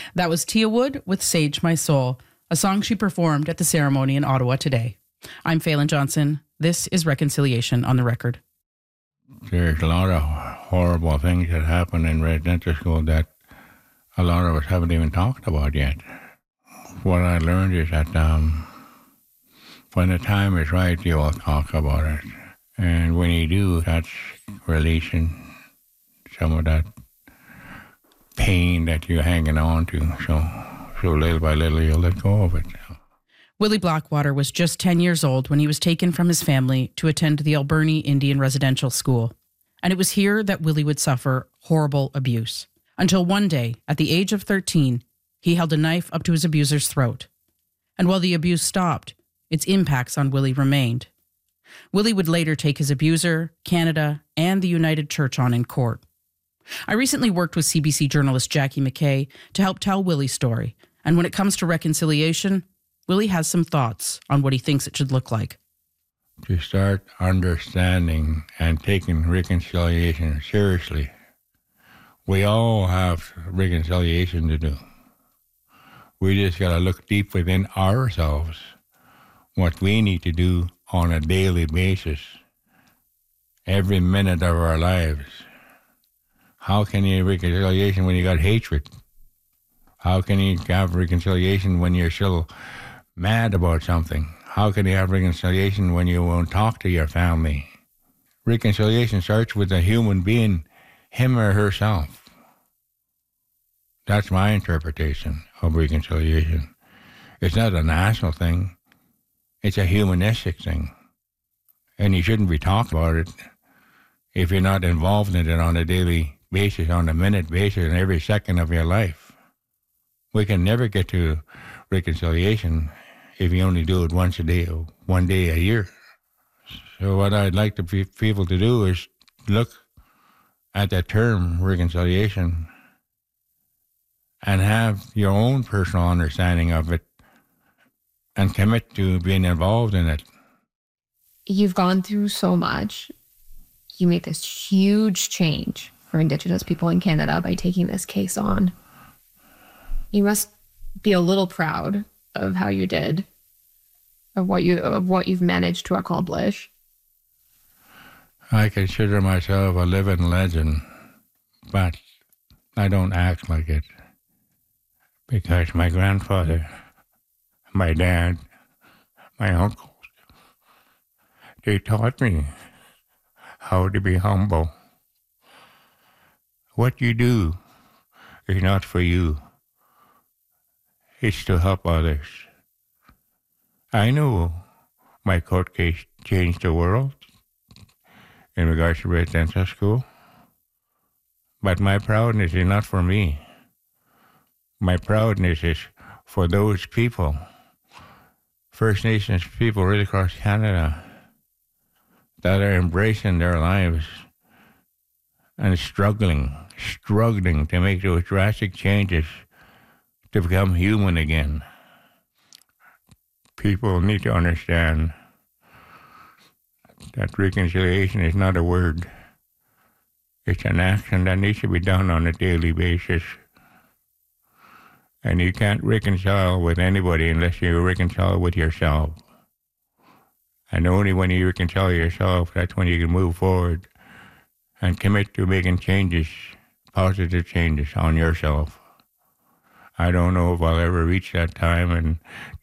That was Tia Wood with Sage My Soul, a song she performed at the ceremony in Ottawa today. I'm Phelan Johnson. This is Reconciliation on the Record. There's a lot of horrible things that happen in residential school that a lot of us haven't even talked about yet. What I learned is that when the time is right, you will talk about it. And when you do, that's releasing some of that pain that you're hanging on to. So little by little, you'll let go of it. Willie Blackwater was just 10 years old when he was taken from his family to attend the Alberni Indian Residential School. And it was here that Willie would suffer horrible abuse. Until one day, at the age of 13, he held a knife up to his abuser's throat. And while the abuse stopped, its impacts on Willie remained. Willie would later take his abuser, Canada, and the United Church on in court. I recently worked with CBC journalist Jackie McKay to help tell Willie's story. And when it comes to reconciliation, Willie has some thoughts on what he thinks it should look like. To start understanding and taking reconciliation seriously. We all have reconciliation to do. We just got to look deep within ourselves, what we need to do on a daily basis, every minute of our lives. How can you have reconciliation when you got hatred? How can you have reconciliation when you're still mad about something? How can you have reconciliation when you won't talk to your family? Reconciliation starts with a human being, him or herself. That's my interpretation of reconciliation. It's not a national thing. It's a humanistic thing. And you shouldn't be talking about it if you're not involved in it on a daily basis, on a minute basis, and every second of your life. We can never get to reconciliation if you only do it once a day or one day a year. So what I'd like the people to do is look at that term, reconciliation, and have your own personal understanding of it and commit to being involved in it. You've gone through so much. You made this huge change for Indigenous people in Canada by taking this case on. You must be a little proud of how you did, of what you've managed to accomplish. I consider myself a living legend, but I don't act like it. Because my grandfather, my dad, my uncles, they taught me how to be humble. What you do is not for you. It's to help others. I know my court case changed the world in regards to residential school, but my proudness is not for me. My proudness is for those people, First Nations people right across Canada, that are embracing their lives and struggling to make those drastic changes to become human again. People need to understand that reconciliation is not a word. It's an action that needs to be done on a daily basis. And you can't reconcile with anybody unless you reconcile with yourself. And only when you reconcile yourself, that's when you can move forward and commit to making changes, positive changes on yourself. I don't know if I'll ever reach that time and